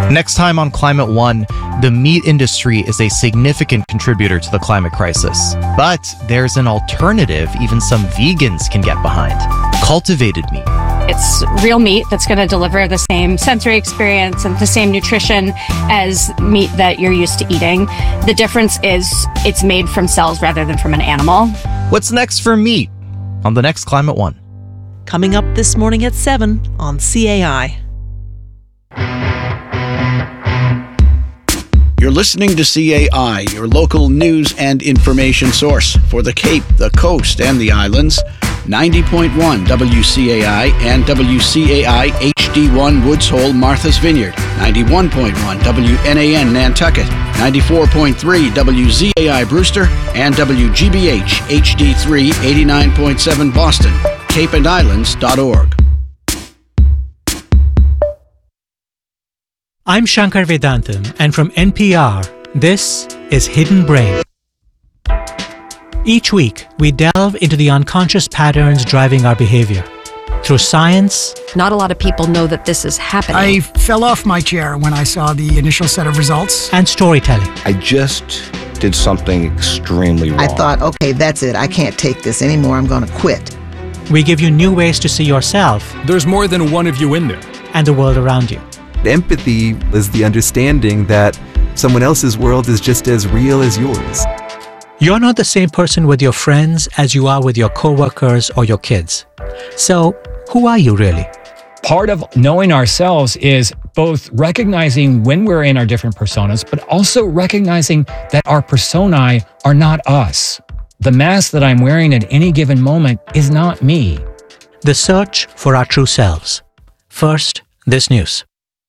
Next time on Climate One, the meat industry is a significant contributor to the climate crisis. But there's an alternative even some vegans can get behind: cultivated meat. It's real meat that's going to deliver the same sensory experience and the same nutrition as meat that you're used to eating. The difference is it's made from cells rather than from an animal. What's next for meat on the next Climate One? Coming up this morning at 7 on CAI. You're listening to CAI, your local news and information source for the Cape, the Coast, and the Islands. 90.1 WCAI and WCAI HD1 Woods Hole, Martha's Vineyard. 91.1 WNAN Nantucket. 94.3 WZAI Brewster and WGBH HD3 89.7 Boston. CapeandIslands.org. I'm Shankar Vedantam, and from NPR, this is Hidden Brain. Each week, we delve into the unconscious patterns driving our behavior. Through science... Not a lot of people know that this is happening. I fell off my chair when I saw the initial set of results. And storytelling. I just did something extremely wrong. I thought, okay, that's it. I can't take this anymore. I'm going to quit. We give you new ways to see yourself. There's more than one of you in there. And the world around you. Empathy is the understanding that someone else's world is just as real as yours. You're not the same person with your friends as you are with your coworkers or your kids. So, who are you really? Part of knowing ourselves is both recognizing when we're in our different personas, but also recognizing that our personae are not us. The mask that I'm wearing at any given moment is not me. The search for our true selves. First, this news.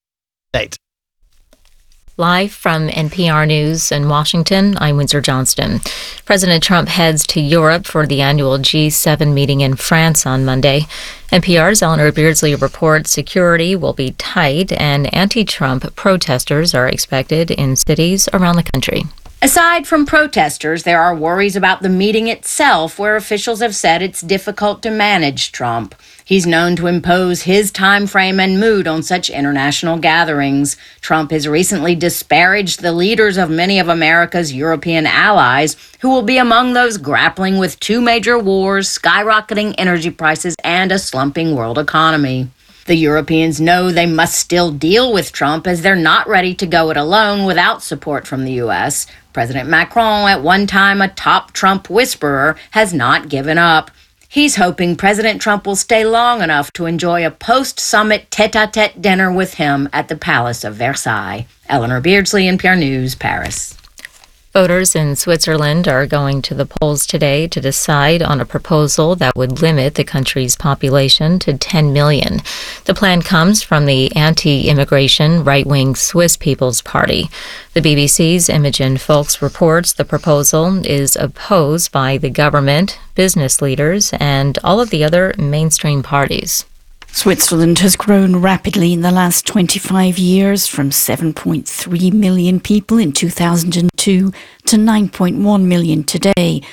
Live from NPR News in Washington, I'm Windsor Johnston. President Trump heads to Europe for the annual G7 meeting in France on Monday. NPR's Eleanor Beardsley reports security will be tight and anti-Trump protesters are expected in cities around the country. Aside from protesters, there are worries about the meeting itself, where officials have said it's difficult to manage Trump. He's known to impose his time frame and mood on such international gatherings. Trump has recently disparaged the leaders of many of America's European allies, who will be among those grappling with two major wars, skyrocketing energy prices, and a slumping world economy. The Europeans know they must still deal with Trump, as they're not ready to go it alone without support from the U.S. President Macron, at one time a top Trump whisperer, has not given up. He's hoping President Trump will stay long enough to enjoy a post-summit tete-a-tete dinner with him at the Palace of Versailles. Eleanor Beardsley, NPR News, Paris. Voters in Switzerland are going to the polls today to decide on a proposal that would limit the country's population to 10 million. The plan comes from the anti-immigration right-wing Swiss People's Party. The BBC's Imogen Folks reports the proposal is opposed by the government, business leaders, and all of the other mainstream parties. Switzerland has grown rapidly in the last 25 years, from 7.3 million people in 2002 to 9.1 million today.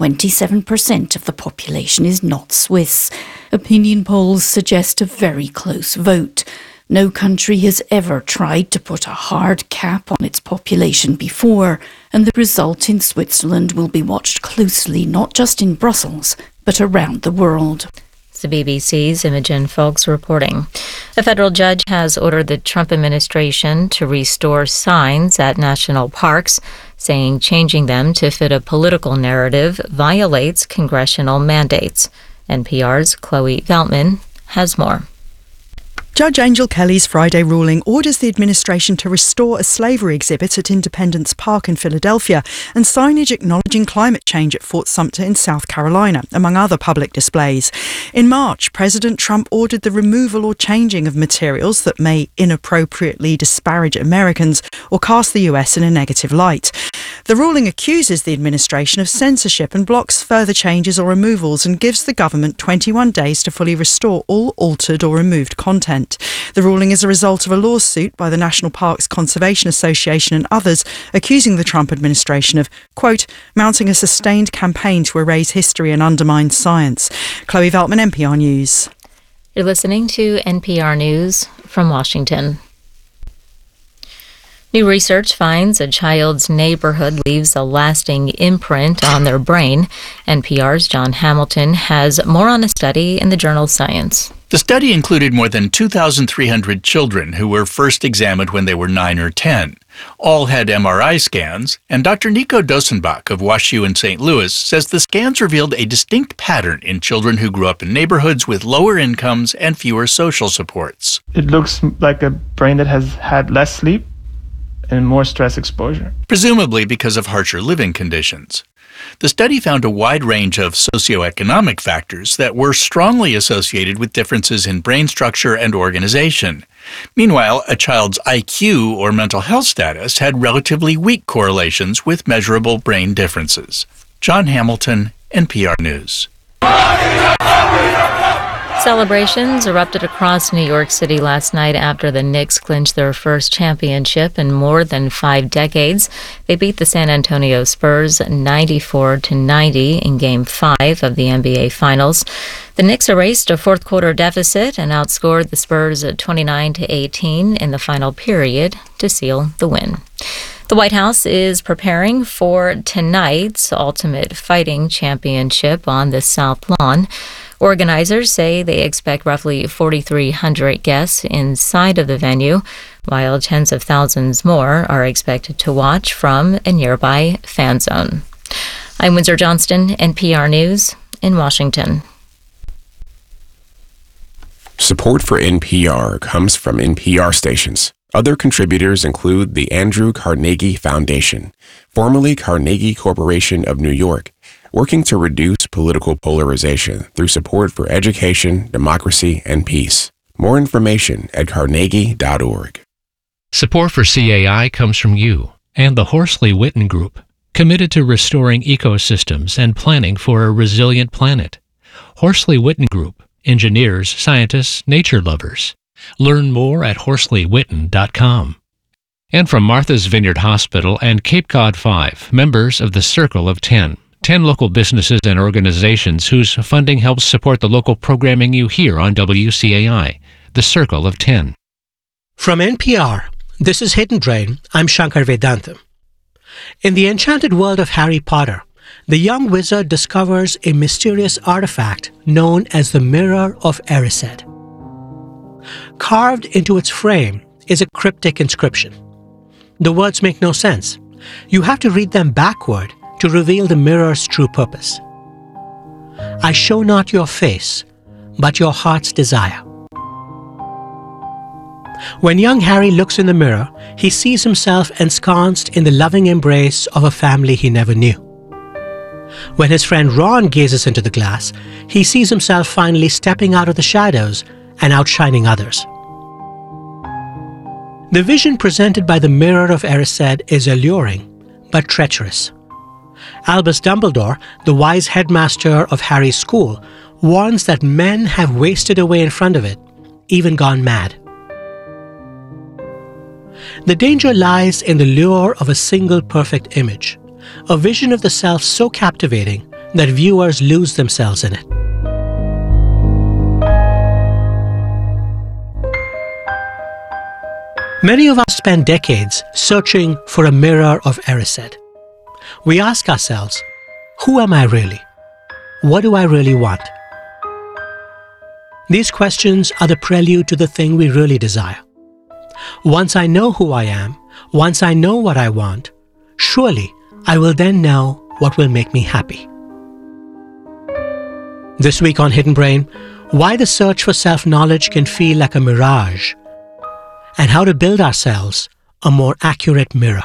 27% of the population is not Swiss. Opinion polls suggest a very close vote. No country has ever tried to put a hard cap on its population before, and the result in Switzerland will be watched closely, not just in Brussels, but around the world. The BBC's Imogen Folks reporting. A federal judge has ordered the Trump administration to restore signs at national parks, saying changing them to fit a political narrative violates congressional mandates. NPR's Chloe Veltman has more. Judge Angel Kelly's Friday ruling orders the administration to restore a slavery exhibit at Independence Park in Philadelphia and signage acknowledging climate change at Fort Sumter in South Carolina, among other public displays. In March, President Trump ordered the removal or changing of materials that may inappropriately disparage Americans or cast the US in a negative light. The ruling accuses the administration of censorship and blocks further changes or removals and gives the government 21 days to fully restore all altered or removed content. The ruling is a result of a lawsuit by the National Parks Conservation Association and others accusing the Trump administration of, quote, mounting a sustained campaign to erase history and undermine science. Chloe Veltman, NPR News. You're listening to NPR News from Washington. New research finds a child's neighborhood leaves a lasting imprint on their brain. NPR's John Hamilton has more on a study in the journal Science. The study included more than 2,300 children who were first examined when they were 9 or 10. All had MRI scans, and Dr. Nico Dosenbach of WashU in St. Louis says the scans revealed a distinct pattern in children who grew up in neighborhoods with lower incomes and fewer social supports. It looks like a brain that has had less sleep and more stress exposure. Presumably because of harsher living conditions. The study found a wide range of socioeconomic factors that were strongly associated with differences in brain structure and organization. Meanwhile, a child's IQ or mental health status had relatively weak correlations with measurable brain differences. John Hamilton, NPR News. Celebrations erupted across New York City last night after the Knicks clinched their first championship in more than 5 decades. They beat the San Antonio Spurs 94-90 in Game 5 of the NBA Finals. The Knicks erased a fourth-quarter deficit and outscored the Spurs 29-18 in the final period to seal the win. The White House is preparing for tonight's Ultimate Fighting Championship on the South Lawn. Organizers say they expect roughly 4,300 guests inside of the venue, while tens of thousands more are expected to watch from a nearby fan zone. I'm Windsor Johnston, NPR News in Washington. Support for NPR comes from NPR stations. Other contributors include the Andrew Carnegie Foundation, formerly Carnegie Corporation of New York, working to reduce political polarization through support for education, democracy, and peace. More information at carnegie.org. Support for CAI comes from you and the Horsley Witten Group, committed to restoring ecosystems and planning for a resilient planet. Horsley Witten Group, engineers, scientists, nature lovers. Learn more at HorsleyWitten.com. And from Martha's Vineyard Hospital and Cape Cod 5, members of the Circle of 10. 10 local businesses and organizations whose funding helps support the local programming you hear on WCAI, the Circle of 10. From NPR, this is Hidden Brain. I'm Shankar Vedantam. In the enchanted world of Harry Potter, the young wizard discovers a mysterious artifact known as the Mirror of Erised. Carved into its frame is a cryptic inscription. The words make no sense. You have to read them backward to reveal the mirror's true purpose. I show not your face, but your heart's desire. When young Harry looks in the mirror, he sees himself ensconced in the loving embrace of a family he never knew. When his friend Ron gazes into the glass, he sees himself finally stepping out of the shadows and outshining others. The vision presented by the Mirror of Erised is alluring, but treacherous. Albus Dumbledore, the wise headmaster of Harry's school, warns that men have wasted away in front of it, even gone mad. The danger lies in the lure of a single perfect image, a vision of the self so captivating that viewers lose themselves in it. Many of us spend decades searching for a mirror of Erised. We ask ourselves, who am I really? What do I really want? These questions are the prelude to the thing we really desire. Once I know who I am, once I know what I want, surely I will then know what will make me happy. This week on Hidden Brain, why the search for self-knowledge can feel like a mirage, and how to build ourselves a more accurate mirror.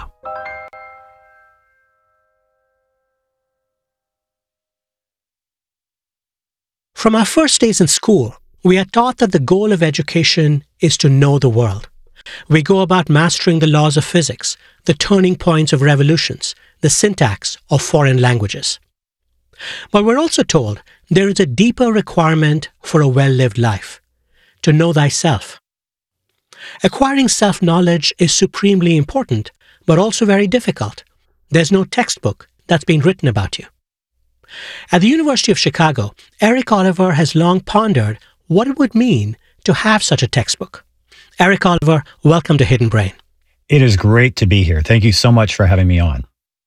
From our first days in school, we are taught that the goal of education is to know the world. We go about mastering the laws of physics, the turning points of revolutions, the syntax of foreign languages. But we're also told there is a deeper requirement for a well-lived life, to know thyself. Acquiring self-knowledge is supremely important, but also very difficult. There's no textbook that's been written about you. At the University of Chicago, Eric Oliver has long pondered what it would mean to have such a textbook. Eric Oliver, welcome to Hidden Brain. It is great to be here. Thank you so much for having me on.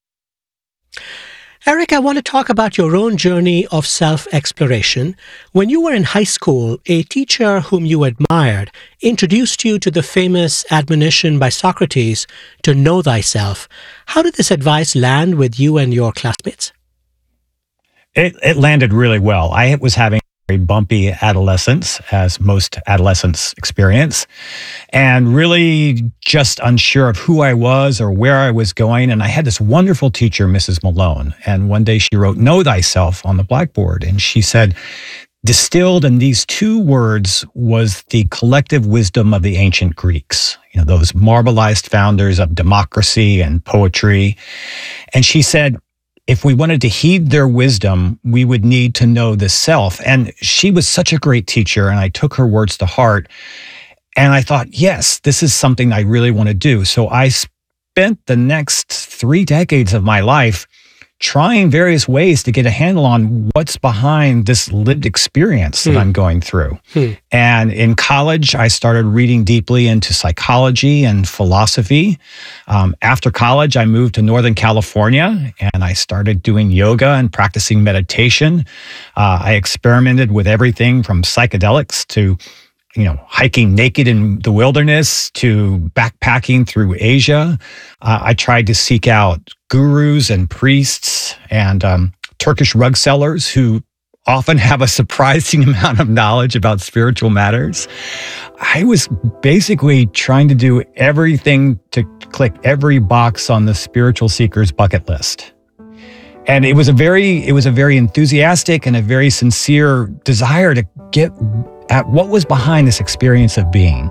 Eric, I want to talk about your own journey of self-exploration. When you were in high school, a teacher whom you admired introduced you to the famous admonition by Socrates to know thyself. How did this advice land with you and your classmates? It landed really well. I was having a bumpy adolescence, as most adolescents experience, and really just unsure of who I was or where I was going. And I had this wonderful teacher, Mrs. Malone, and one day she wrote, "Know thyself" on the blackboard. And she said, distilled in these two words was the collective wisdom of the ancient Greeks, those marbleized founders of democracy and poetry. And she said, if we wanted to heed their wisdom, we would need to know the self. And she was such a great teacher, and I took her words to heart. And I thought, yes, this is something I really want to do. So I spent the next 3 decades of my life trying various ways to get a handle on what's behind this lived experience that I'm going through. And in college, I started reading deeply into psychology and philosophy. After college, I moved to Northern California and I started doing yoga and practicing meditation. I experimented with everything from psychedelics to hiking naked in the wilderness to backpacking through Asia. I tried to seek out gurus and priests and Turkish rug sellers who often have a surprising amount of knowledge about spiritual matters. I was basically trying to do everything to click every box on the spiritual seeker's bucket list. And it was a very enthusiastic and a very sincere desire to get at what was behind this experience of being.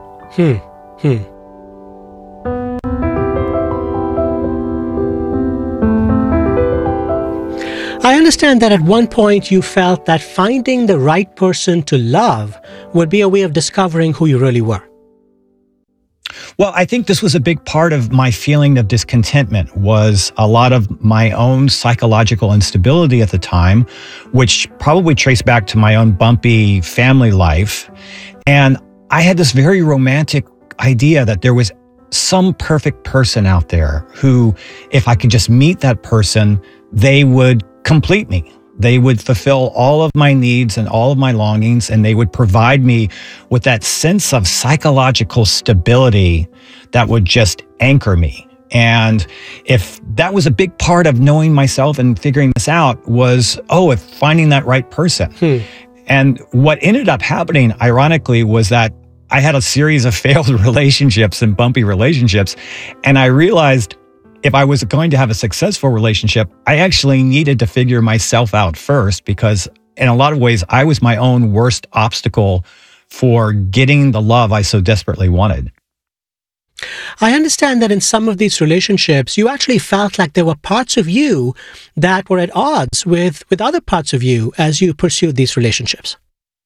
I understand that at one point you felt that finding the right person to love would be a way of discovering who you really were. Well, I think this was a big part of my feeling of discontentment, was a lot of my own psychological instability at the time, which probably traced back to my own bumpy family life. And I had this very romantic idea that there was some perfect person out there who, if I could just meet that person, they would complete me. They would fulfill all of my needs and all of my longings, and they would provide me with that sense of psychological stability that would just anchor me. And if that was a big part of knowing myself and figuring this out was, if finding that right person. And what ended up happening, ironically, was that I had a series of failed relationships and bumpy relationships, and I realized if I was going to have a successful relationship, I actually needed to figure myself out first, because in a lot of ways, I was my own worst obstacle for getting the love I so desperately wanted. I understand that in some of these relationships, you actually felt like there were parts of you that were at odds with other parts of you as you pursued these relationships.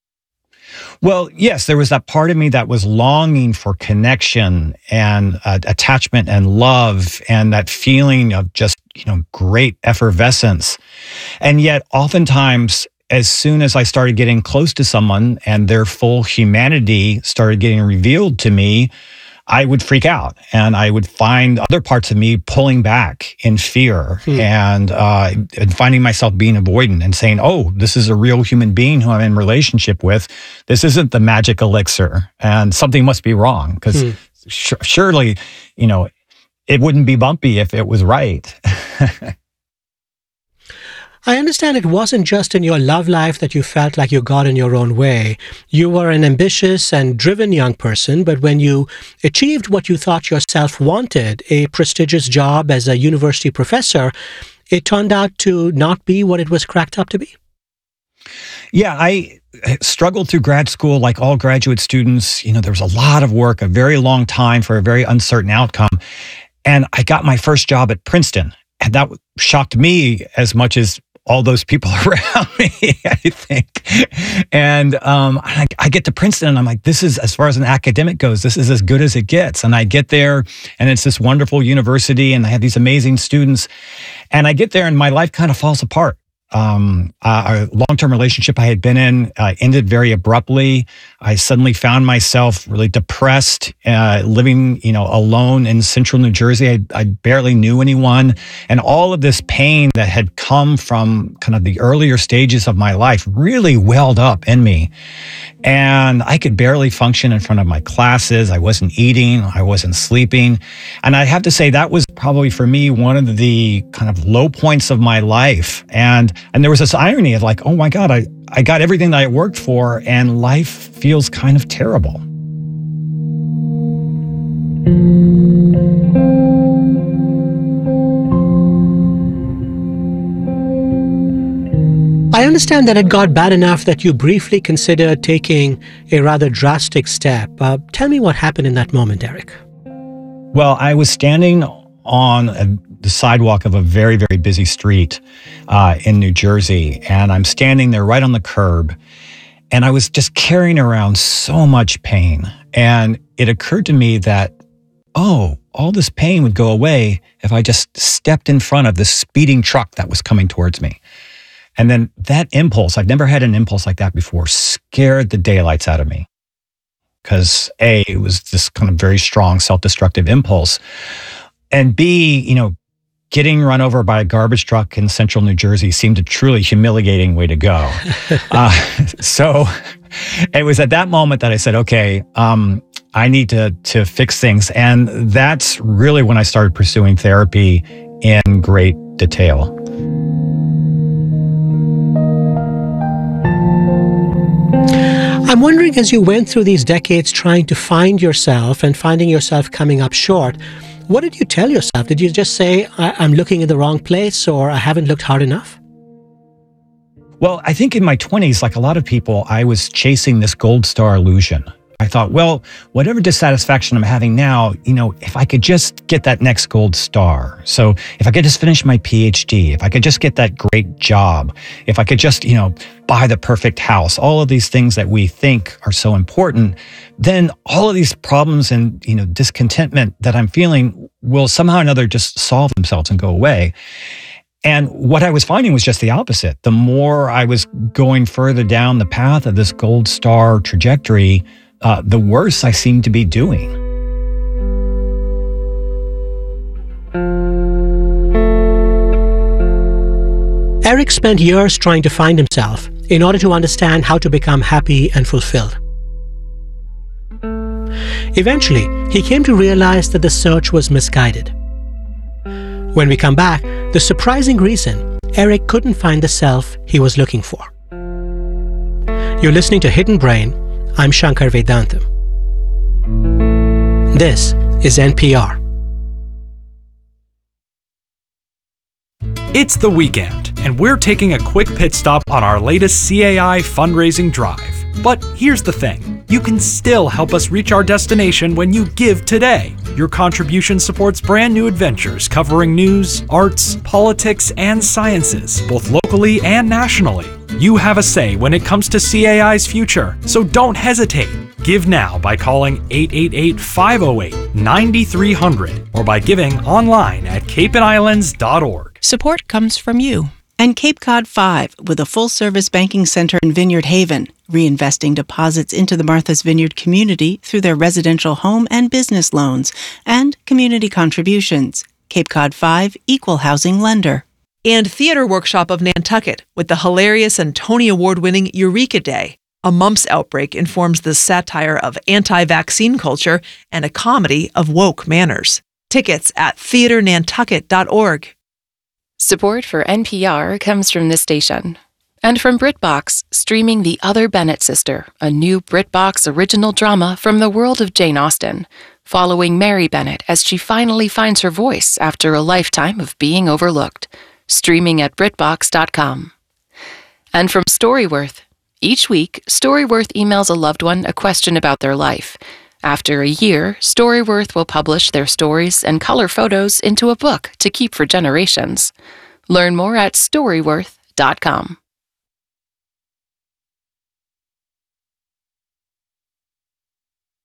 Well, yes, there was that part of me that was longing for connection and attachment and love and that feeling of just, great effervescence. And yet oftentimes, as soon as I started getting close to someone and their full humanity started getting revealed to me, I would freak out and I would find other parts of me pulling back in fear and finding myself being avoidant and saying, this is a real human being who I'm in relationship with. This isn't the magic elixir and something must be wrong, because surely, it wouldn't be bumpy if it was right. I understand it wasn't just in your love life that you felt like you got in your own way. You were an ambitious and driven young person, but when you achieved what you thought yourself wanted, a prestigious job as a university professor, it turned out to not be what it was cracked up to be. Yeah, I struggled through grad school like all graduate students. There was a lot of work, a very long time for a very uncertain outcome. And I got my first job at Princeton, and that shocked me as much as all those people around me, I think. And I get to Princeton and I'm like, this is, as far as an academic goes, this is as good as it gets. And I get there and it's this wonderful university and I have these amazing students. And I get there and my life kind of falls apart. A long-term relationship I had been in ended very abruptly. I suddenly found myself really depressed, living, alone in central New Jersey. I barely knew anyone. And all of this pain that had come from kind of the earlier stages of my life really welled up in me. And I could barely function in front of my classes. I wasn't eating. I wasn't sleeping. And I have to say that was probably for me one of the kind of low points of my life. And there was this irony of like, oh my God, I got everything that I worked for and life feels kind of terrible. I understand that it got bad enough that you briefly considered taking a rather drastic step. Tell me what happened in that moment, Eric. Well, I was standing on the sidewalk of a very, very busy street in New Jersey, and I'm standing there right on the curb, and I was just carrying around so much pain. And it occurred to me that, all this pain would go away if I just stepped in front of this speeding truck that was coming towards me. And then that impulse, I've never had an impulse like that before, scared the daylights out of me. Because A, it was this kind of very strong self-destructive impulse. And B, getting run over by a garbage truck in central New Jersey seemed a truly humiliating way to go. So it was at that moment that I said, okay, I need to fix things. And that's really when I started pursuing therapy in great detail. I'm wondering, as you went through these decades trying to find yourself and finding yourself coming up short, what did you tell yourself? Did you just say, I'm looking in the wrong place, or I haven't looked hard enough? Well, I think in my 20s, like a lot of people, I was chasing this gold star illusion. I thought, well, whatever dissatisfaction I'm having now, if I could just get that next gold star. So if I could just finish my PhD, if I could just get that great job, if I could just, buy the perfect house, all of these things that we think are so important, then all of these problems and, discontentment that I'm feeling will somehow or another just solve themselves and go away. And what I was finding was just the opposite. The more I was going further down the path of this gold star trajectory, the worse I seemed to be doing. Eric spent years trying to find himself in order to understand how to become happy and fulfilled. Eventually, he came to realize that the search was misguided. When we come back, the surprising reason Eric couldn't find the self he was looking for. You're listening to Hidden Brain. I'm Shankar Vedantam. This is NPR. It's the weekend, and we're taking a quick pit stop on our latest CAI fundraising drive. But here's the thing. You can still help us reach our destination when you give today. Your contribution supports brand new adventures covering news, arts, politics, and sciences, both locally and nationally. You have a say when it comes to CAI's future, so don't hesitate. Give now by calling 888-508-9300 or by giving online at capeandislands.org. Support comes from you and Cape Cod 5 with a full-service banking center in Vineyard Haven, reinvesting deposits into the Martha's Vineyard community through their residential home and business loans and community contributions. Cape Cod 5 Equal Housing Lender. And Theater Workshop of Nantucket with the hilarious and Tony Award-winning Eureka Day. A mumps outbreak informs the satire of anti-vaccine culture and a comedy of woke manners. Tickets at theaternantucket.org. Support for NPR comes from this station. And from BritBox, streaming The Other Bennett Sister, a new BritBox original drama from the world of Jane Austen, following Mary Bennett as she finally finds her voice after a lifetime of being overlooked. Streaming at BritBox.com. And from Storyworth, each week, Storyworth emails a loved one a question about their life. After a year, Storyworth will publish their stories and color photos into a book to keep for generations. Learn more at Storyworth.com.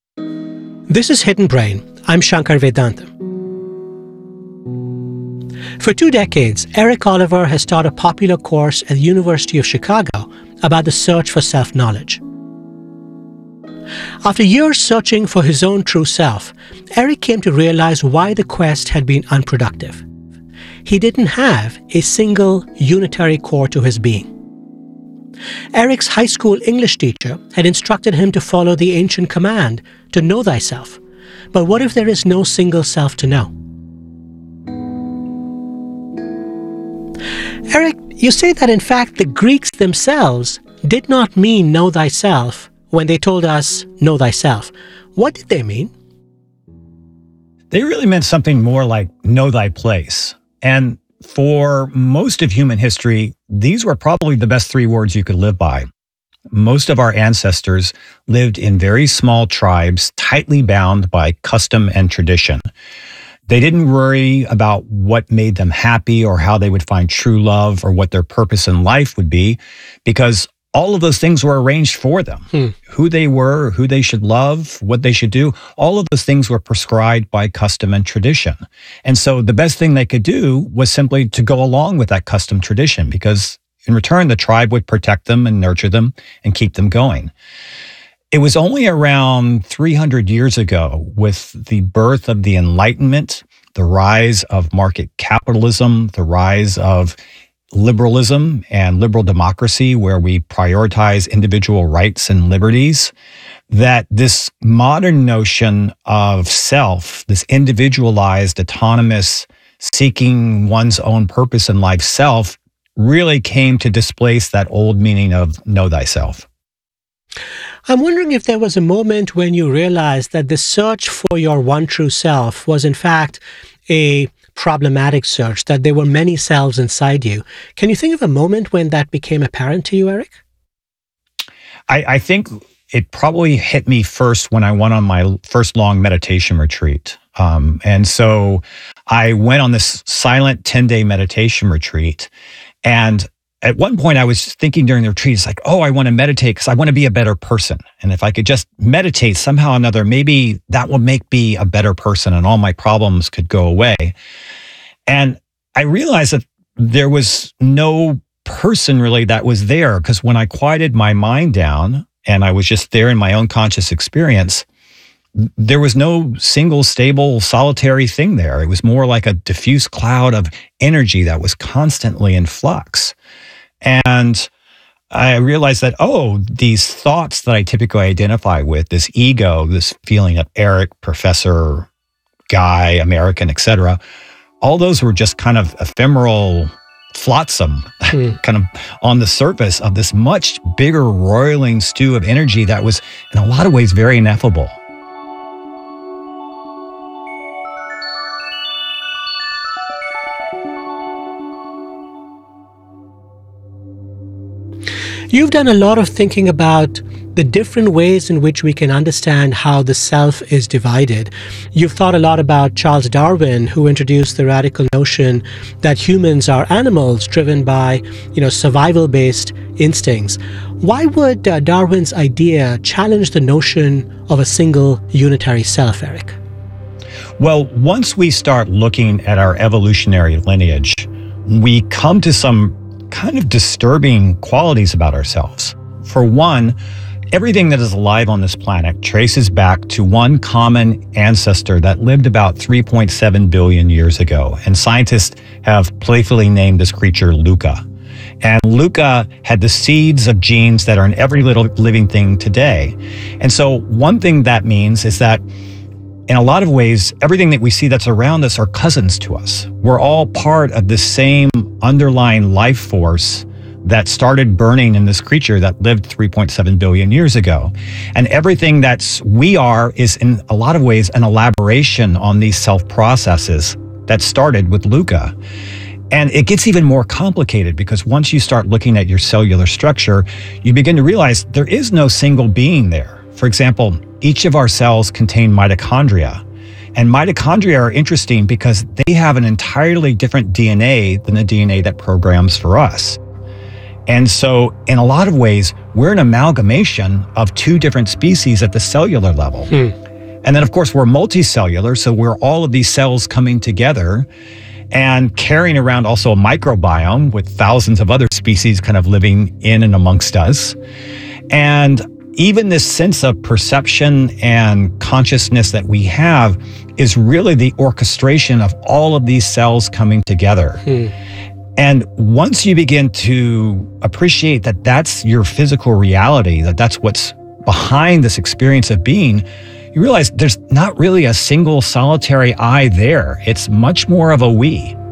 This is Hidden Brain. I'm Shankar Vedantam. For 2 decades, Eric Oliver has taught a popular course at the University of Chicago about the search for self-knowledge. After years searching for his own true self, Eric came to realize why the quest had been unproductive. He didn't have a single unitary core to his being. Eric's high school English teacher had instructed him to follow the ancient command to know thyself. But what if there is no single self to know? Eric, you say that in fact the Greeks themselves did not mean know thyself when they told us know thyself. What did they mean? They really meant something more like know thy place. And for most of human history, these were probably the best 3 words you could live by. Most of our ancestors lived in very small tribes, tightly bound by custom and tradition. They didn't worry about what made them happy or how they would find true love or what their purpose in life would be, because all of those things were arranged for them. Who they were, who they should love, what they should do, all of those things were prescribed by custom and tradition. And so the best thing they could do was simply to go along with that custom tradition, because in return, the tribe would protect them and nurture them and keep them going. It was only around 300 years ago, with the birth of the Enlightenment, the rise of market capitalism, the rise of liberalism and liberal democracy, where we prioritize individual rights and liberties, that this modern notion of self, this individualized, autonomous, seeking one's own purpose in life self, really came to displace that old meaning of know thyself. I'm wondering if there was a moment when you realized that the search for your one true self was in fact a problematic search, that there were many selves inside you. Can you think of a moment when that became apparent to you, Eric? I think it probably hit me first when I went on my first long meditation retreat. And so I went on this silent 10-day meditation retreat. And at one point I was thinking during the retreat, it's like, oh, I want to meditate because I want to be a better person. And if I could just meditate somehow or another, maybe that will make me a better person and all my problems could go away. And I realized that there was no person really that was there, because when I quieted my mind down and I was just there in my own conscious experience, there was no single, stable, solitary thing there. It was more like a diffuse cloud of energy that was constantly in flux. And I realized that, oh, these thoughts that I typically identify with, this ego, this feeling of Eric, professor, guy, American, etc., all those were just kind of ephemeral, flotsam, kind of on the surface of this much bigger roiling stew of energy that was, in a lot of ways, very ineffable. You've done a lot of thinking about the different ways in which we can understand how the self is divided. You've thought a lot about Charles Darwin, who introduced the radical notion that humans are animals driven by, survival-based instincts. Why would Darwin's idea challenge the notion of a single unitary self, Eric? Well, once we start looking at our evolutionary lineage, we come to some kind of disturbing qualities about ourselves. For one, everything that is alive on this planet traces back to one common ancestor that lived about 3.7 billion years ago. And scientists have playfully named this creature Luca. And Luca had the seeds of genes that are in every little living thing today. And so one thing that means is that in a lot of ways, everything that we see that's around us are cousins to us. We're all part of the same underlying life force that started burning in this creature that lived 3.7 billion years ago. And everything we are is in a lot of ways an elaboration on these self-processes that started with Luca. And it gets even more complicated because once you start looking at your cellular structure, you begin to realize there is no single being there. For example, each of our cells contain mitochondria. And mitochondria are interesting because they have an entirely different DNA than the DNA that programs for us. And so in a lot of ways, we're an amalgamation of two different species at the cellular level. And then of course, we're multicellular, so we're all of these cells coming together. and carrying around also a microbiome with thousands of other species kind of living in and amongst us. And even this sense of perception and consciousness that we have is really the orchestration of all of these cells coming together. And once you begin to appreciate that that's your physical reality, that that's what's behind this experience of being, you realize there's not really a single solitary I there. It's much more of a we.